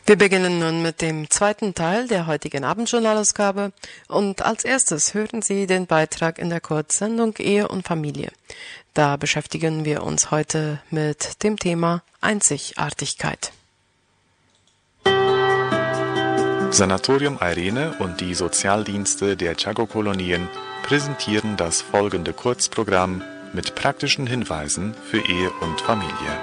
Wir beginnen nun mit dem zweiten Teil der heutigen Abendjournalausgabe und als erstes hören Sie den Beitrag in der Kurzsendung Ehe und Familie. Da beschäftigen wir uns heute mit dem Thema Einzigartigkeit. Sanatorium Irene und die Sozialdienste der Chaco-Kolonien präsentieren das folgende Kurzprogramm mit praktischen Hinweisen für Ehe und Familie.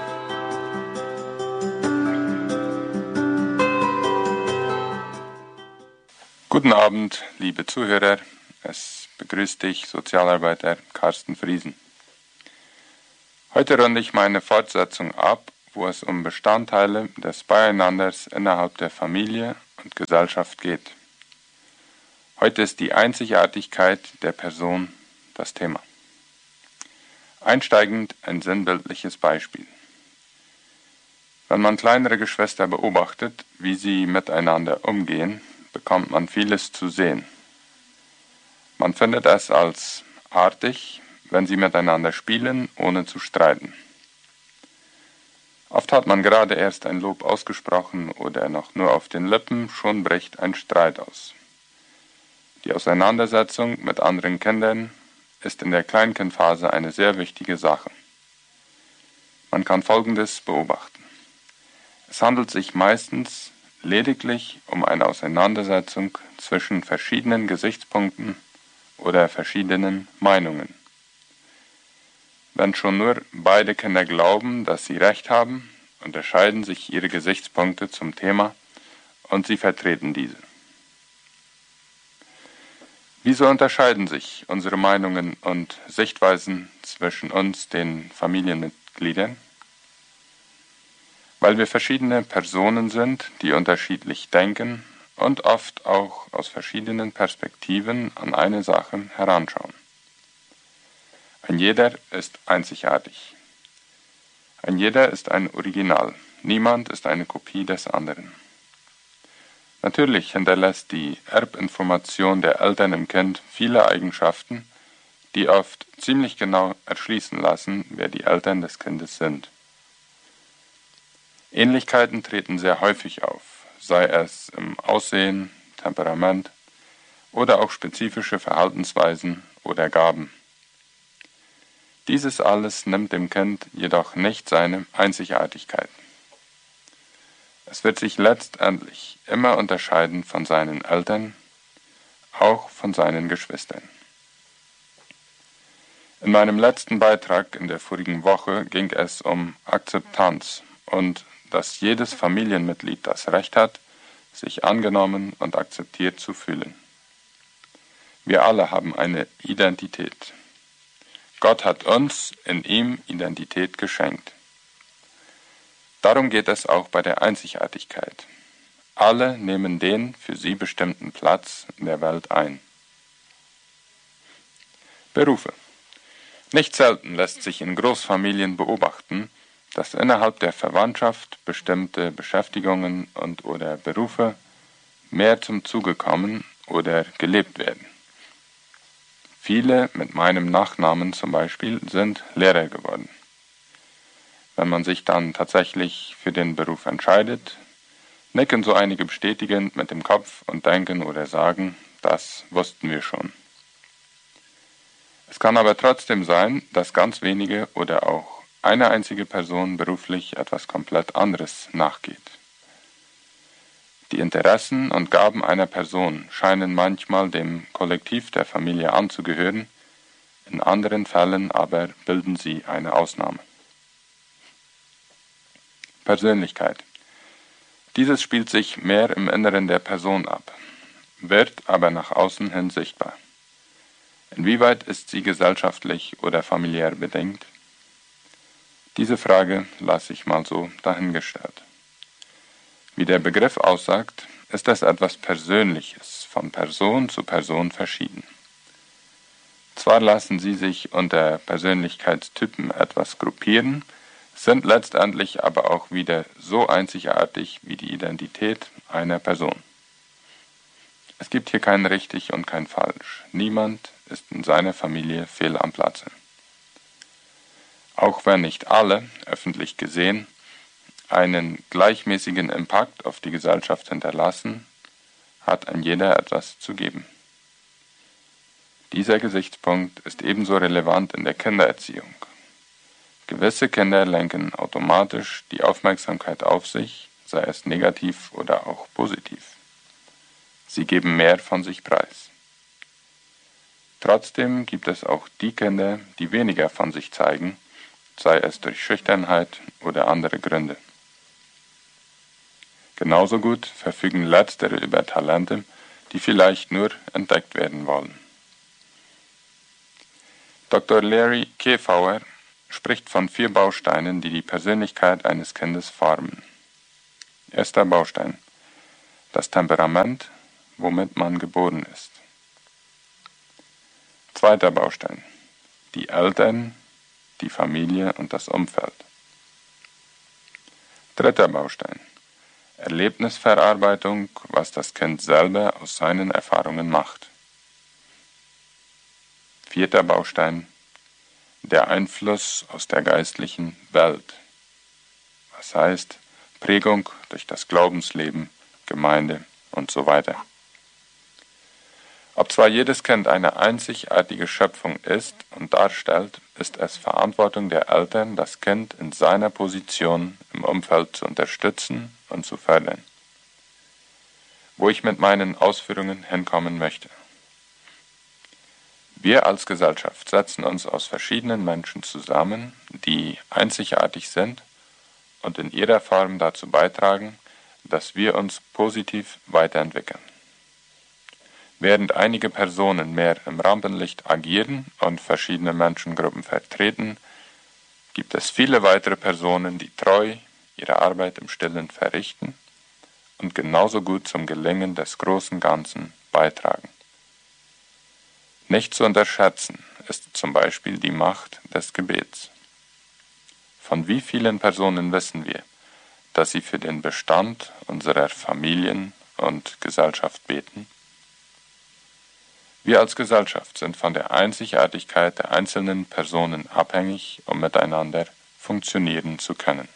Guten Abend, liebe Zuhörer. Es begrüßt dich Sozialarbeiter Carsten Friesen. Heute runde ich meine Fortsetzung ab, wo es um Bestandteile des Beieinanders innerhalb der Familie und Gesellschaft geht. Heute ist die Einzigartigkeit der Person das Thema. Einsteigend ein sinnbildliches Beispiel. Wenn man kleinere Geschwister beobachtet, wie sie miteinander umgehen, bekommt man vieles zu sehen. Man findet es als artig, wenn sie miteinander spielen, ohne zu streiten. Oft hat man gerade erst ein Lob ausgesprochen oder noch nur auf den Lippen, schon bricht ein Streit aus. Die Auseinandersetzung mit anderen Kindern ist in der Kleinkindphase eine sehr wichtige Sache. Man kann Folgendes beobachten. Es handelt sich meistens lediglich um eine Auseinandersetzung zwischen verschiedenen Gesichtspunkten oder verschiedenen Meinungen. Wenn schon nur beide Kinder glauben, dass sie Recht haben, unterscheiden sich ihre Gesichtspunkte zum Thema und sie vertreten diese. Wieso unterscheiden sich unsere Meinungen und Sichtweisen zwischen uns, den Familienmitgliedern? Weil wir verschiedene Personen sind, die unterschiedlich denken und oft auch aus verschiedenen Perspektiven an eine Sache heranschauen. Ein jeder ist einzigartig. Ein jeder ist ein Original. Niemand ist eine Kopie des anderen. Natürlich hinterlässt die Erbinformation der Eltern im Kind viele Eigenschaften, die oft ziemlich genau erschließen lassen, wer die Eltern des Kindes sind. Ähnlichkeiten treten sehr häufig auf, sei es im Aussehen, Temperament oder auch spezifische Verhaltensweisen oder Gaben. Dieses alles nimmt dem Kind jedoch nicht seine Einzigartigkeit. Es wird sich letztendlich immer unterscheiden von seinen Eltern, auch von seinen Geschwistern. In meinem letzten Beitrag in der vorigen Woche ging es um Akzeptanz und dass jedes Familienmitglied das Recht hat, sich angenommen und akzeptiert zu fühlen. Wir alle haben eine Identität. Gott hat uns in ihm Identität geschenkt. Darum geht es auch bei der Einzigartigkeit. Alle nehmen den für sie bestimmten Platz in der Welt ein. Berufe. Nicht selten lässt sich in Großfamilien beobachten, dass innerhalb der Verwandtschaft bestimmte Beschäftigungen und/oder Berufe mehr zum Zuge kommen oder gelebt werden. Viele mit meinem Nachnamen zum Beispiel sind Lehrer geworden. Wenn man sich dann tatsächlich für den Beruf entscheidet, nicken so einige bestätigend mit dem Kopf und denken oder sagen, das wussten wir schon. Es kann aber trotzdem sein, dass ganz wenige oder auch eine einzige Person beruflich etwas komplett anderes nachgeht. Die Interessen und Gaben einer Person scheinen manchmal dem Kollektiv der Familie anzugehören, in anderen Fällen aber bilden sie eine Ausnahme. Persönlichkeit. Dieses spielt sich mehr im Inneren der Person ab, wird aber nach außen hin sichtbar. Inwieweit ist sie gesellschaftlich oder familiär bedingt? Diese Frage lasse ich mal so dahingestellt. Wie der Begriff aussagt, ist es etwas Persönliches, von Person zu Person verschieden. Zwar lassen sie sich unter Persönlichkeitstypen etwas gruppieren, sind letztendlich aber auch wieder so einzigartig wie die Identität einer Person. Es gibt hier kein richtig und kein falsch. Niemand ist in seiner Familie fehl am Platze. Auch wenn nicht alle, öffentlich gesehen, einen gleichmäßigen Impact auf die Gesellschaft hinterlassen, hat ein jeder etwas zu geben. Dieser Gesichtspunkt ist ebenso relevant in der Kindererziehung. Gewisse Kinder lenken automatisch die Aufmerksamkeit auf sich, sei es negativ oder auch positiv. Sie geben mehr von sich preis. Trotzdem gibt es auch die Kinder, die weniger von sich zeigen, sei es durch Schüchternheit oder andere Gründe. Genauso gut verfügen Letztere über Talente, die vielleicht nur entdeckt werden wollen. Dr. Larry Kefauver spricht von 4 Bausteinen, die die Persönlichkeit eines Kindes formen. Erster Baustein: das Temperament, womit man geboren ist. Zweiter Baustein: die Eltern, die Familie und das Umfeld. Dritter Baustein: Erlebnisverarbeitung, was das Kind selber aus seinen Erfahrungen macht. Vierter Baustein: der Einfluss aus der geistlichen Welt. Was heißt Prägung durch das Glaubensleben, Gemeinde und so weiter. Ob zwar jedes Kind eine einzigartige Schöpfung ist und darstellt, ist es Verantwortung der Eltern, das Kind in seiner Position im Umfeld zu unterstützen und zu fördern. Wo ich mit meinen Ausführungen hinkommen möchte. Wir als Gesellschaft setzen uns aus verschiedenen Menschen zusammen, die einzigartig sind und in ihrer Form dazu beitragen, dass wir uns positiv weiterentwickeln. Während einige Personen mehr im Rampenlicht agieren und verschiedene Menschengruppen vertreten, gibt es viele weitere Personen, die treu ihre Arbeit im Stillen verrichten und genauso gut zum Gelingen des großen Ganzen beitragen. Nicht zu unterschätzen ist zum Beispiel die Macht des Gebets. Von wie vielen Personen wissen wir, dass sie für den Bestand unserer Familien und Gesellschaft beten? Wir als Gesellschaft sind von der Einzigartigkeit der einzelnen Personen abhängig, um miteinander funktionieren zu können.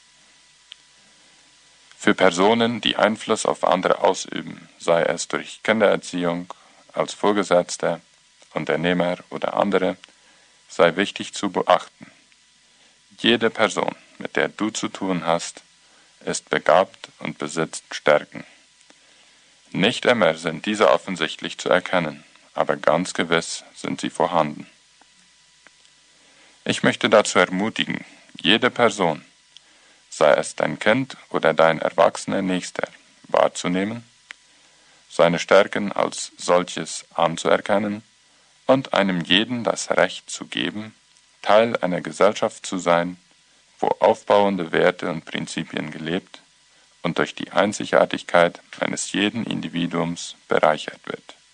Für Personen, die Einfluss auf andere ausüben, sei es durch Kindererziehung, als Vorgesetzter, Unternehmer oder andere, sei wichtig zu beachten: Jede Person, mit der du zu tun hast, ist begabt und besitzt Stärken. Nicht immer sind diese offensichtlich zu erkennen, aber ganz gewiss sind sie vorhanden. Ich möchte dazu ermutigen, jede Person, sei es dein Kind oder dein erwachsener Nächster, wahrzunehmen, seine Stärken als solches anzuerkennen und einem jeden das Recht zu geben, Teil einer Gesellschaft zu sein, wo aufbauende Werte und Prinzipien gelebt und durch die Einzigartigkeit eines jeden Individuums bereichert wird.